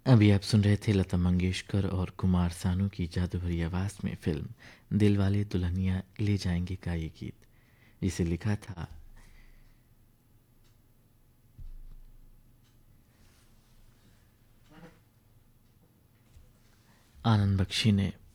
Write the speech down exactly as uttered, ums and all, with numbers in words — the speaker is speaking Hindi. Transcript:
अभी आप सुन रहे थे लता मंगेशकर और कुमार सानू की जादू भरी आवाज में फिल्म दिलवाले दुल्हनिया ले जाएंगे का ये गीत, जिसे लिखा था आनंद बख्शी ने।